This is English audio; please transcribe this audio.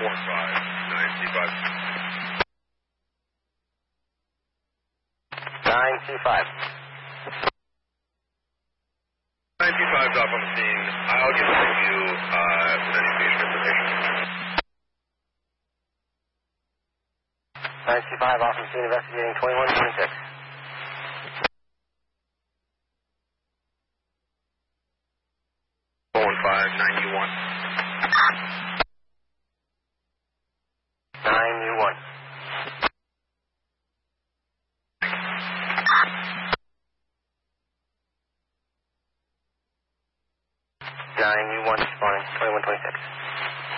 925. 925's off on the scene. I'll get back to you with any future information. 925 off on scene, investigating 2126. Five, 9U1. 9U1. You1 responding, 2126.